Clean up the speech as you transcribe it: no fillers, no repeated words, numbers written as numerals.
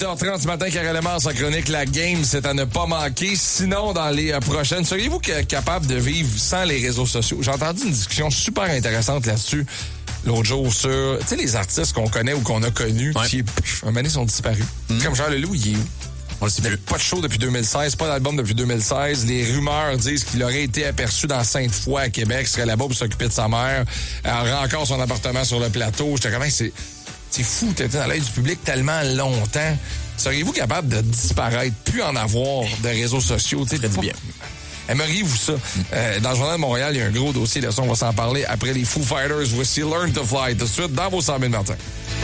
8h30 ce matin, Karel Lemars en chronique La Game, c'est à ne pas manquer. Sinon, dans les prochaines, seriez-vous capable de vivre sans les réseaux sociaux? J'ai entendu une discussion super intéressante là-dessus l'autre jour sur, tu sais, les artistes qu'on connaît ou qu'on a connus qui, un moment donné, sont disparus. Comme Jean Leloup, il est où? On le sait plus. Pas de show depuis 2016, pas d'album depuis 2016. Les rumeurs disent qu'il aurait été aperçu dans Sainte-Foy à Québec, serait là-bas pour s'occuper de sa mère. Elle aurait encore son appartement sur le plateau. J'étais comme, c'est fou, t'étais dans l'œil du public tellement longtemps. Seriez-vous capable de disparaître, plus en avoir de réseaux sociaux? Très bien. Aimeriez-vous ça? Dans le Journal de Montréal, il y a un gros dossier de ça. On va s'en parler après les Foo Fighters. Voici Learn to Fly tout de suite dans vos 100 000 matins.